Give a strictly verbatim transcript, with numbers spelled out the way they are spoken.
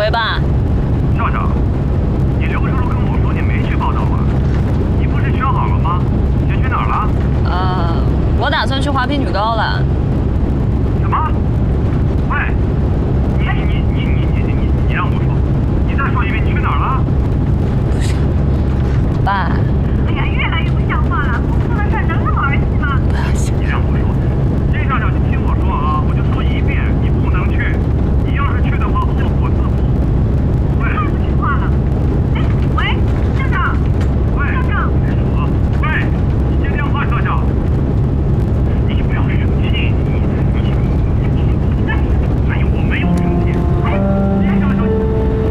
喂，爸。 笑笑，你刘叔叔跟我说你没去报道啊？你不是选好了吗？选去哪儿了？ 呃，我打算去滑皮女高了。 什么？喂，你你你你你你你你让我说，你再说一遍，你去哪儿了？ 不是，爸。